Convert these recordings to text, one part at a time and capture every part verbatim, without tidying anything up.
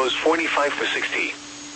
lows forty-five to sixty.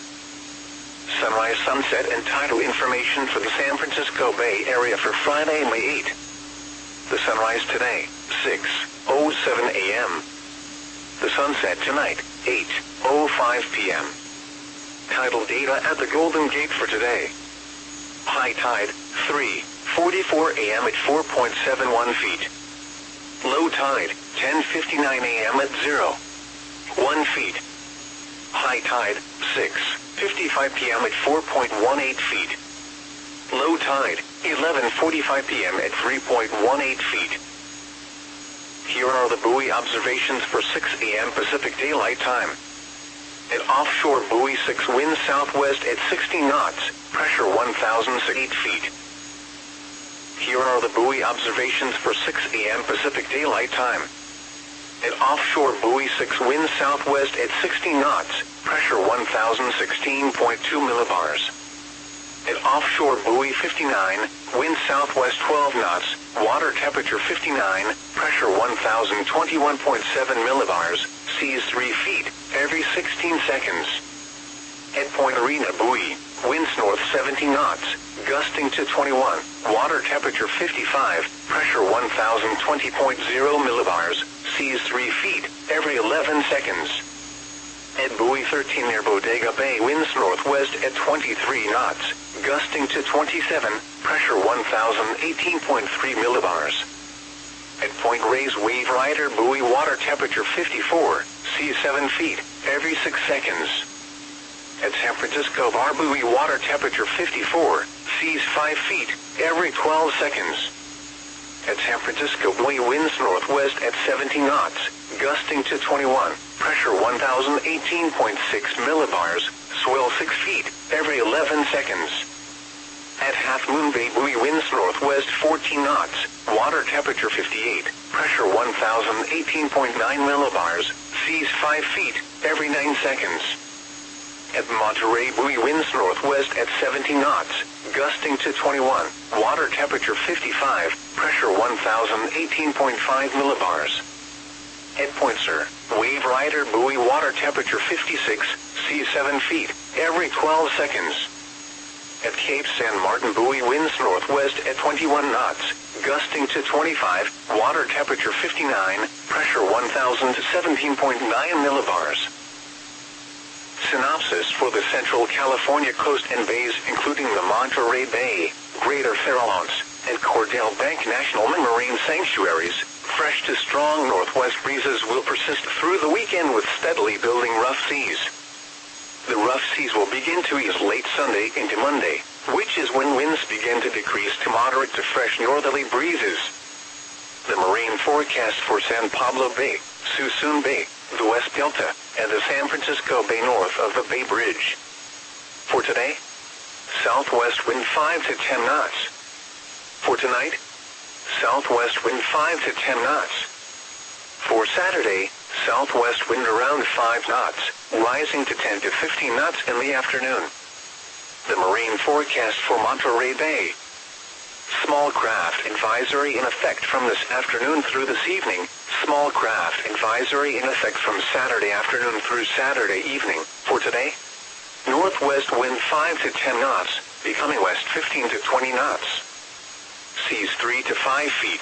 Sunrise, sunset, and tidal information for the San Francisco Bay Area for Friday, May eighth. The sunrise today, six oh seven a m The sunset tonight, eight oh five p m Tidal data at the Golden Gate for today. High tide, three forty-four a m at four point seven one feet. Low tide, ten fifty-nine a m at zero point one feet. High tide, six fifty-five p m at four point one eight feet. Low tide, eleven forty-five p m at three point one eight feet. Here are the buoy observations for six a m Pacific Daylight Time. At offshore buoy six, wind southwest at sixty knots, pressure one thousand eight feet. Here are the buoy observations for six a m Pacific Daylight Time. At offshore buoy six, wind southwest at sixty knots, pressure one thousand sixteen point two millibars. At offshore buoy fifty-nine, wind southwest twelve knots, water temperature fifty-nine, pressure one thousand twenty-one point seven millibars, seas three feet, every sixteen seconds. At Point Arena buoy, winds north seventy knots, gusting to twenty-one, water temperature fifty-five, pressure one thousand twenty point zero millibars, seas three feet, every eleven seconds. At buoy thirteen near Bodega Bay, winds northwest at twenty-three knots, gusting to twenty-seven, pressure one thousand eighteen point three millibars. At Point Reyes Wave Rider buoy, water temperature fifty-four, seas seven feet, every six seconds. At San Francisco Bar buoy, water temperature fifty-four, seas five feet, every twelve seconds. At San Francisco buoy, winds northwest at seventy knots, gusting to twenty-one, pressure one thousand eighteen point six millibars, swell six feet, every eleven seconds. At Half Moon Bay buoy, winds northwest fourteen knots, water temperature fifty-eight, pressure one thousand eighteen point nine millibars, seas five feet, every nine seconds. At Monterey buoy, winds northwest at seventy knots, gusting to twenty-one, water temperature fifty-five, pressure one thousand eighteen point five millibars. At Point Sur, Wave Rider buoy, water temperature fifty-six, seas seven feet, every twelve seconds. At Cape San Martin buoy, winds northwest at twenty-one knots, gusting to twenty-five, water temperature fifty-nine, pressure one thousand seventeen point nine millibars. Synopsis for the Central California coast and bays, including the Monterey Bay, Greater Farallones, and Cordell Bank National Marine Sanctuaries. Fresh to strong northwest breezes will persist through the weekend with steadily building rough seas. The rough seas will begin to ease late Sunday into Monday, which is when winds begin to decrease to moderate to fresh northerly breezes. The marine forecast for San Pablo Bay, Suisun Bay, the West Delta, and the San Francisco Bay north of the Bay Bridge. For today, southwest wind five to ten knots. For tonight, southwest wind five to ten knots. For Saturday, southwest wind around five knots, rising to ten to fifteen knots in the afternoon. The marine forecast for Monterey Bay. Small craft advisory in effect from this afternoon through this evening. Small craft advisory in effect from Saturday afternoon through Saturday evening. For today, northwest wind five to ten knots, becoming west fifteen to twenty knots. Seas three to five feet.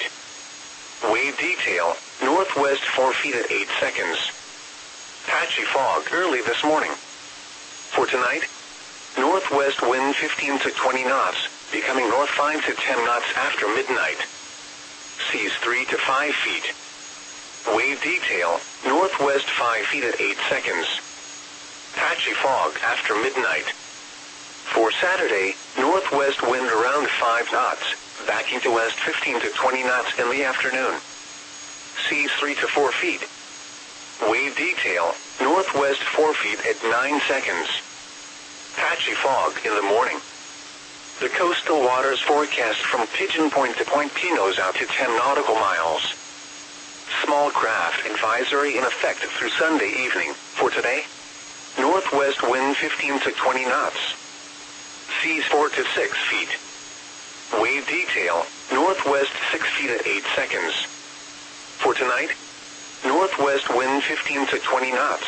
Wave detail, northwest four feet at eight seconds. Patchy fog early this morning. For tonight, northwest wind fifteen to twenty knots, becoming north five to ten knots after midnight. Seas three to five feet. Wave detail, northwest five feet at eight seconds. Patchy fog after midnight. For Saturday, northwest wind around five knots, backing to west fifteen to twenty knots in the afternoon. Seas three to four feet. Wave detail, northwest four feet at nine seconds. Patchy fog in the morning. The coastal waters forecast from Pigeon Point to Point Pinos out to ten nautical miles. Small craft advisory in effect through Sunday evening. For today, northwest wind fifteen to twenty knots. Seas four to six feet. Wave detail, northwest six feet at eight seconds. For tonight, northwest wind fifteen to twenty knots.